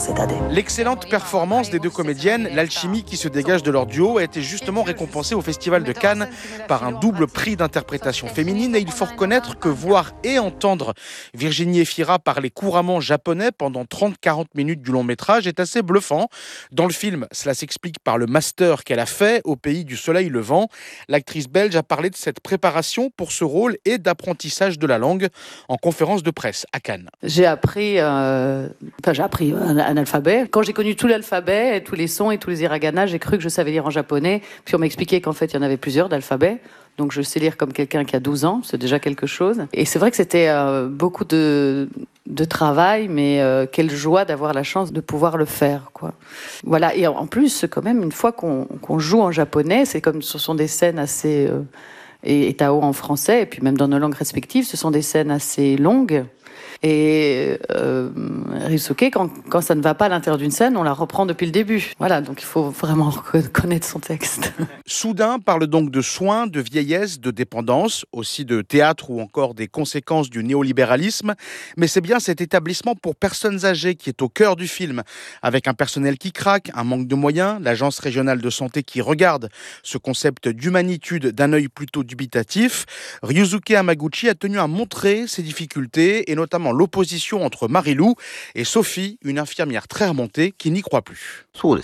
L'excellente performance des deux comédiennes, l'alchimie qui se dégage de leur duo, a été justement récompensée au Festival de Cannes par un double prix d'interprétation féminine. Et il faut reconnaître que voir et entendre Virginie Efira parler couramment japonais pendant 30-40 minutes du long métrage est assez bluffant. Dans le film, cela s'explique par le master qu'elle a fait au pays du soleil levant. L'actrice belge a parlé de cette préparation pour ce rôle et d'apprentissage de la langue en conférence de presse à Cannes. J'ai appris un alphabet. Quand j'ai connu tout l'alphabet, et tous les sons et tous les hiragana, j'ai cru que je savais lire en japonais. Puis on m'a expliqué qu'en fait, il y en avait plusieurs d'alphabets. Donc je sais lire comme quelqu'un qui a 12 ans, c'est déjà quelque chose. Et c'est vrai que c'était beaucoup de travail, mais quelle joie d'avoir la chance de pouvoir le faire, quoi. Voilà, et en plus, quand même, une fois qu'on joue en japonais, c'est comme ce sont des scènes assez... et Tao en français, et puis même dans nos langues respectives, ce sont des scènes assez longues. Et Ryusuke, quand ça ne va pas à l'intérieur d'une scène, on la reprend depuis le début. Voilà, donc il faut vraiment connaître son texte. Soudain parle donc de soins, de vieillesse, de dépendance, aussi de théâtre ou encore des conséquences du néolibéralisme. Mais c'est bien cet établissement pour personnes âgées qui est au cœur du film, avec un personnel qui craque, un manque de moyens, l'agence régionale de santé qui regarde ce concept d'humanitude d'un œil plutôt dubitatif. Ryusuke Hamaguchi a tenu à montrer ses difficultés et notamment l'opposition entre Marilou et Sophie, une infirmière très remontée qui n'y croit plus.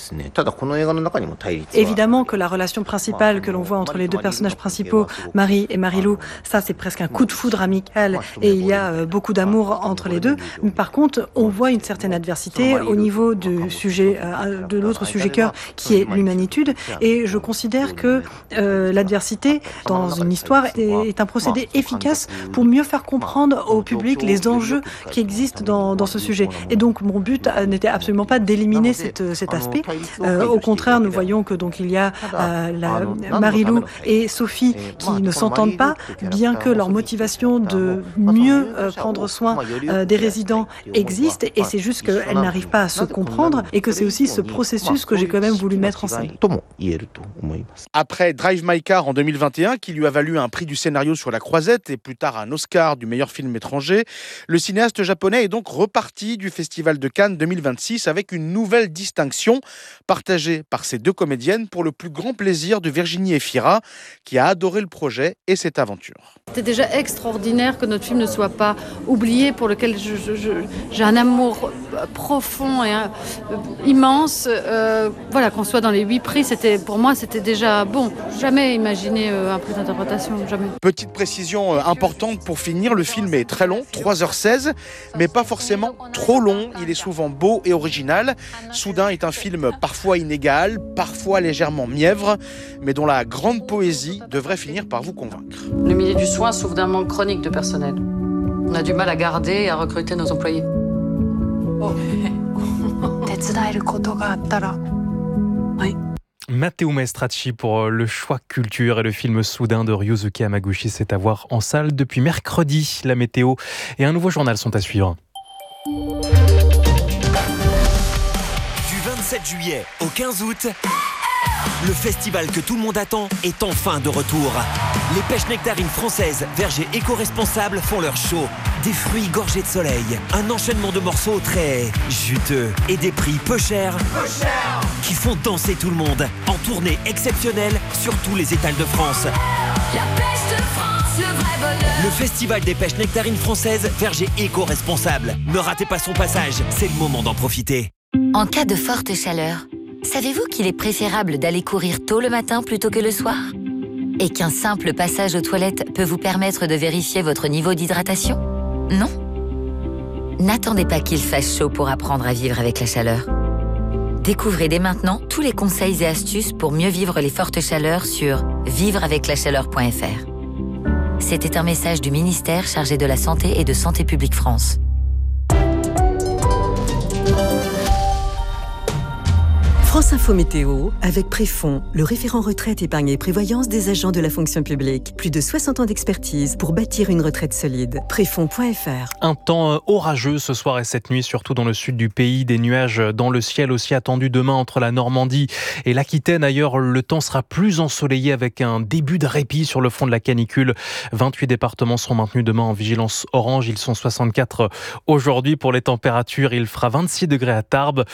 Évidemment que la relation principale que l'on voit entre les deux personnages principaux, Marie et Marilou, ça c'est presque un coup de foudre amical et il y a beaucoup d'amour entre les deux. Mais par contre, on voit une certaine adversité au niveau du sujet, de l'autre sujet cœur qui est l'humanitude. Et je considère que l'adversité dans une histoire est un procédé efficace pour mieux faire comprendre au public les enjeux qui existent dans ce sujet. Et donc mon but n'était absolument pas d'éliminer cet aspect. Au contraire, nous voyons que donc il y a Marilou et Sophie qui ne s'entendent pas, bien que leur motivation de mieux prendre soin des résidents existe, et c'est juste qu'elles n'arrivent pas à se comprendre, et que c'est aussi ce processus que j'ai quand même voulu mettre en scène. Après Drive My Car en 2021, qui lui a valu un prix du scénario sur La Croisette et plus tard un Oscar du meilleur film étranger, le cinéaste japonais est donc reparti du Festival de Cannes 2026 avec une nouvelle distinction partagée par ces deux comédiennes pour le plus grand plaisir de Virginie Efira, qui a adoré le projet et cette aventure. C'était déjà extraordinaire que notre film ne soit pas oublié, pour lequel j'ai un amour profond et immense. Voilà, qu'on soit dans les 8 prix, pour moi c'était déjà bon. Jamais imaginé un prix d'interprétation, jamais. Petite précision importante pour finir, le film est très long, 3h16, mais pas forcément trop long. Il est souvent beau et original. Soudain est un film parfois inégal, parfois légèrement mièvre, mais dont la grande poésie devrait finir par vous convaincre. Le milieu du soin souffre d'un manque chronique de personnel. On a du mal à garder et à recruter nos employés. Matteo Maestracci pour le choix culture et le film Soudain de Ryusuke Hamaguchi, c'est à voir en salle depuis mercredi. La météo et un nouveau journal sont à suivre. Du 27 juillet au 15 août, le festival que tout le monde attend est enfin de retour. Les pêches nectarines françaises, vergers éco-responsables, font leur show. Des fruits gorgés de soleil, un enchaînement de morceaux très juteux et des prix peu chers qui font danser tout le monde. En tournée exceptionnelle sur tous les étals de France. La pêche de France, le vrai bonheur. Le festival des pêches nectarines françaises, vergers éco-responsables. Ne ratez pas son passage, c'est le moment d'en profiter. En cas de forte chaleur, savez-vous qu'il est préférable d'aller courir tôt le matin plutôt que le soir ? Et qu'un simple passage aux toilettes peut vous permettre de vérifier votre niveau d'hydratation ? Non ? N'attendez pas qu'il fasse chaud pour apprendre à vivre avec la chaleur. Découvrez dès maintenant tous les conseils et astuces pour mieux vivre les fortes chaleurs sur vivreaveclachaleur.fr. C'était un message du ministère chargé de la Santé et de Santé publique France. France Info Météo, avec Préfond, le référent retraite, épargne et prévoyance des agents de la fonction publique. Plus de 60 ans d'expertise pour bâtir une retraite solide. Préfond.fr. Un temps orageux ce soir et cette nuit, surtout dans le sud du pays. Des nuages dans le ciel aussi attendus demain entre la Normandie et l'Aquitaine. Ailleurs, le temps sera plus ensoleillé avec un début de répit sur le front de la canicule. 28 départements seront maintenus demain en vigilance orange. Ils sont 64 aujourd'hui. Pour les températures, il fera 26 degrés à Tarbes,